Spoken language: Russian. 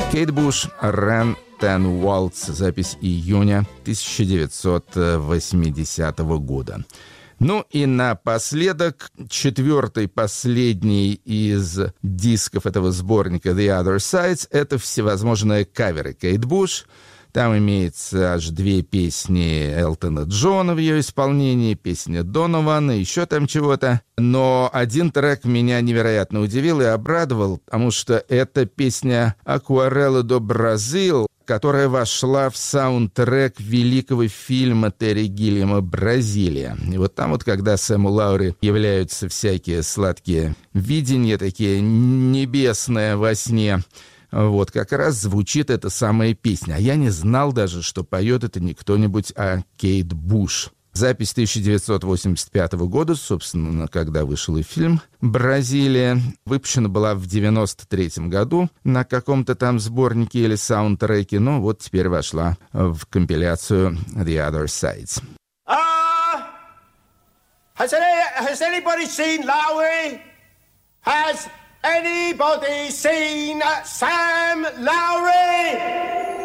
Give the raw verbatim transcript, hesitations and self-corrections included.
Кейт Буш, Run Ten Waltz, запись июня тысяча девятьсот восьмидесятого года. Ну и напоследок, четвертый, последний из дисков этого сборника The Other Sides — это всевозможные каверы Кейт Буш. Там имеется аж две песни Элтона Джона в ее исполнении, песня Донована, еще там чего-то. Но один трек меня невероятно удивил и обрадовал, потому что это песня «Aquarela do Brasil», которая вошла в саундтрек великого фильма Терри Гиллиама «Бразилия». И вот там вот, когда Сэму Лаури являются всякие сладкие видения, такие небесные во сне, вот как раз звучит эта самая песня. А я не знал даже, что поет это не кто-нибудь, а Кейт Буш. Запись тысяча девятьсот восемьдесят пятого года, собственно, когда вышел и фильм «Бразилия». Выпущена была в девяносто третьем году на каком-то там сборнике или саундтреке, но вот теперь вошла в компиляцию The Other Sides. Uh, has, any, has anybody seen Lowry? Has anybody seen Sam Lowry?